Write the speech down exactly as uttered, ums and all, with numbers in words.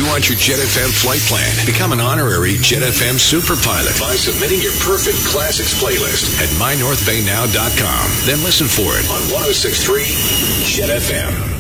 want your Jet F M flight plan? Become an honorary Jet F M super pilot by submitting your perfect classics playlist at my north bay now dot com. Then listen for it on one oh six point three Jet F M.